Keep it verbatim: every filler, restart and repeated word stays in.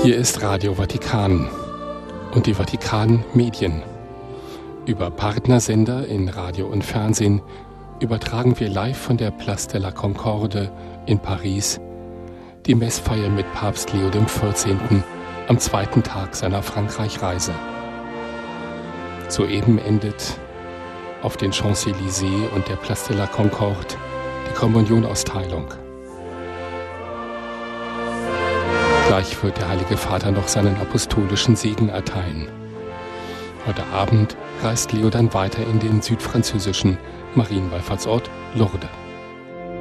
Hier ist Radio Vatikan und die Vatikan Medien. Über Partnersender in Radio und Fernsehen übertragen wir live von der Place de la Concorde in Paris die Messfeier mit Papst Leo dem vierzehnten. am zweiten Tag seiner Frankreich-Reise. Soeben endet auf den Champs-Élysées und der Place de la Concorde die Kommunionausteilung. Gleich wird der Heilige Vater noch seinen apostolischen Segen erteilen. Heute Abend reist Leo dann weiter in den südfranzösischen Marienwallfahrtsort Lourdes.